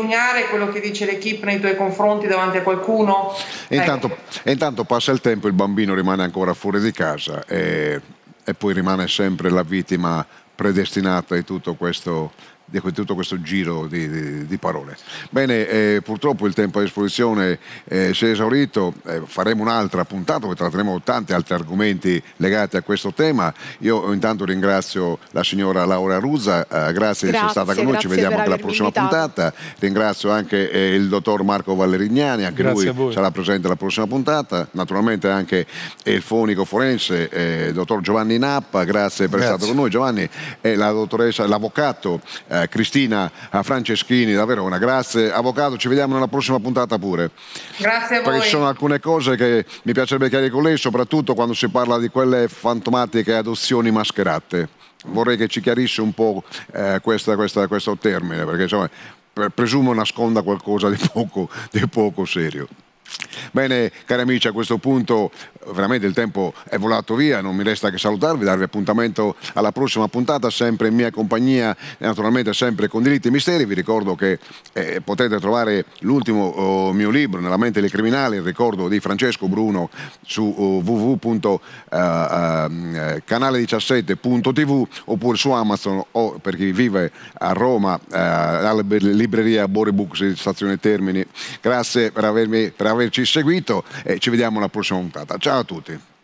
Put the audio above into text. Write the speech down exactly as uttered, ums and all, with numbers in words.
testimoniare quello che dice l'equipe nei tuoi confronti davanti a qualcuno? E intanto, e intanto passa il tempo, il bambino rimane ancora fuori di casa e, e poi rimane sempre la vittima predestinata di tutto questo, di tutto questo giro di, di, di parole. Bene, eh, purtroppo il tempo a disposizione eh, si è esaurito, eh, faremo un'altra puntata dove tratteremo tanti altri argomenti legati a questo tema. Io intanto ringrazio la signora Laura Rusa, eh, grazie, grazie di essere stata con noi, ci vediamo anche alla prossima invitato. puntata. Ringrazio anche eh, il dottor Marco Vallerignani, anche grazie lui sarà presente alla prossima puntata, naturalmente anche il fonico forense, eh, il dottor Giovanni Nappa, grazie per essere stato con noi Giovanni, e la dottoressa, l'avvocato eh, Cristina Franceschini da Verona. Grazie avvocato, ci vediamo nella prossima puntata pure. Grazie a voi. Perché ci sono alcune cose che mi piacerebbe chiarire con lei, soprattutto quando si parla di quelle fantomatiche adozioni mascherate. Vorrei che ci chiarisse un po' eh, questa, questa, questo termine, perché insomma, presumo nasconda qualcosa di poco, di poco serio. Bene, cari amici, a questo punto veramente il tempo è volato via, non mi resta che salutarvi, darvi appuntamento alla prossima puntata, sempre in mia compagnia e naturalmente sempre con Diritti e Misteri. Vi ricordo che eh, potete trovare l'ultimo oh, mio libro, Nella mente dei criminali, il ricordo di Francesco Bruno, su oh, w w w punto canale diciassette punto t v oppure su Amazon, o per chi vive a Roma eh, alla libreria Bori Books Stazione Termini. Grazie per avermi per averci seguito e ci vediamo alla prossima puntata. Ciao a tutti.